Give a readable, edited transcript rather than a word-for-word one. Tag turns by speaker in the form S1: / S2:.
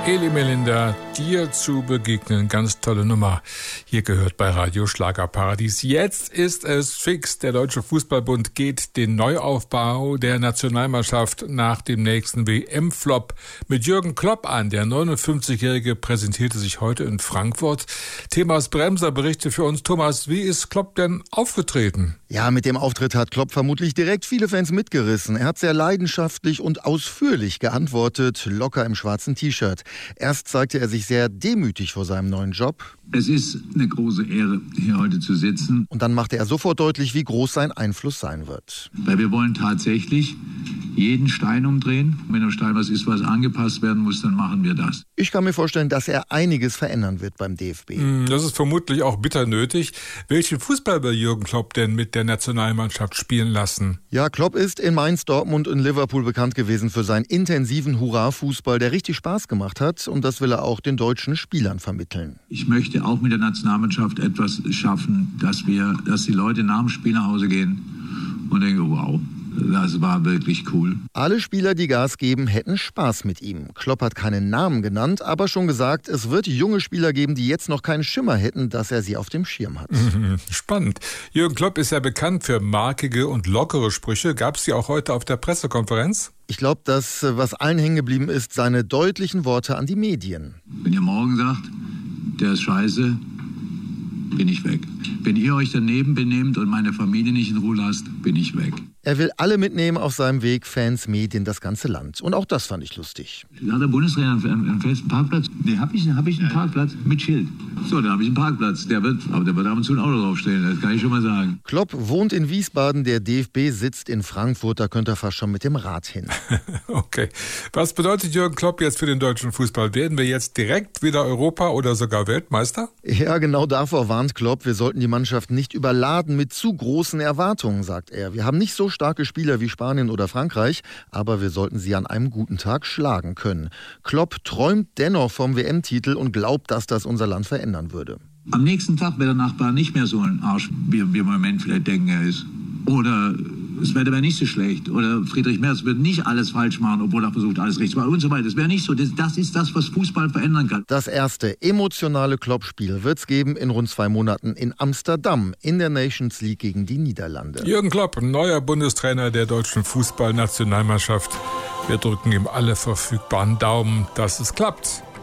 S1: Eli Melinda, dir zu begegnen, ganz tolle Nummer. Hier gehört bei Radio Schlagerparadies. Jetzt ist es fix. Der Deutsche Fußballbund geht den Neuaufbau der Nationalmannschaft nach dem nächsten WM-Flop mit Jürgen Klopp an. Der 59-Jährige präsentierte sich heute in Frankfurt. Thomas Bremser berichtet für uns. Thomas, wie ist Klopp denn aufgetreten?
S2: Ja, mit dem Auftritt hat Klopp vermutlich direkt viele Fans mitgerissen. Er hat sehr leidenschaftlich und ausführlich geantwortet, locker im schwarzen T-Shirt. Erst zeigte er sich sehr demütig vor seinem neuen Job.
S3: Es ist eine große Ehre, hier heute zu sitzen.
S2: Und dann machte er sofort deutlich, wie groß sein Einfluss sein wird.
S3: Weil wir wollen tatsächlich jeden Stein umdrehen. Wenn am Stein was ist, was angepasst werden muss, dann machen wir das.
S2: Ich kann mir vorstellen, dass er einiges verändern wird beim DFB.
S1: Das ist vermutlich auch bitter nötig. Welchen Fußball will Jürgen Klopp denn mit der Nationalmannschaft spielen lassen?
S2: Ja, Klopp ist in Mainz, Dortmund und Liverpool bekannt gewesen für seinen intensiven Hurra-Fußball, der richtig Spaß gemacht hat. Und das will er auch den deutschen Spielern vermitteln.
S3: Ich möchte auch mit der Nationalmannschaft etwas schaffen, dass die Leute nach dem Spiel nach Hause gehen und denken, wow, das war wirklich cool.
S2: Alle Spieler, die Gas geben, hätten Spaß mit ihm. Klopp hat keinen Namen genannt, aber schon gesagt, es wird junge Spieler geben, die jetzt noch keinen Schimmer hätten, dass er sie auf dem Schirm hat.
S1: Spannend. Jürgen Klopp ist ja bekannt für markige und lockere Sprüche. Gab es die auch heute auf der Pressekonferenz?
S2: Ich glaube, das, was allen hängen geblieben ist, seine deutlichen Worte an die Medien.
S3: Wenn ihr morgen sagt, der ist scheiße, bin ich weg. Wenn ihr euch daneben benehmt und meine Familie nicht in Ruhe lasst, bin ich weg.
S2: Er will alle mitnehmen auf seinem Weg, Fans, Medien, das ganze Land. Und auch das fand ich lustig.
S3: Hat der Bundestrainer einen festen Parkplatz? Nee, hab ich einen Parkplatz mit Schild. So, dann habe ich einen Parkplatz. Der wird ab und zu ein Auto draufstellen, das kann ich schon mal sagen.
S2: Klopp wohnt in Wiesbaden, der DFB sitzt in Frankfurt, da könnte er fast schon mit dem Rad hin.
S1: Okay. Was bedeutet Jürgen Klopp jetzt für den deutschen Fußball? Werden wir jetzt direkt wieder Europa- oder sogar Weltmeister?
S2: Ja, genau davor warnt Klopp, wir sollten die Mannschaft nicht überladen mit zu großen Erwartungen, sagt er. Wir haben nicht so starke Spieler wie Spanien oder Frankreich, aber wir sollten sie an einem guten Tag schlagen können. Klopp träumt dennoch vom WM-Titel und glaubt, dass das unser Land verändern würde.
S3: Am nächsten Tag wäre der Nachbar nicht mehr so ein Arsch, wie wir im Moment vielleicht denken, er ist. Oder das Wetter wäre nicht so schlecht. Oder Friedrich Merz würde nicht alles falsch machen, obwohl er versucht, alles richtig zu machen und so weiter. Das wäre nicht so. Das ist das, was Fußball verändern kann.
S2: Das erste emotionale Klopp-Spiel wird es geben in rund 2 Monaten in Amsterdam in der Nations League gegen die Niederlande.
S1: Jürgen Klopp, neuer Bundestrainer der deutschen Fußballnationalmannschaft. Wir drücken ihm alle verfügbaren Daumen, dass es klappt.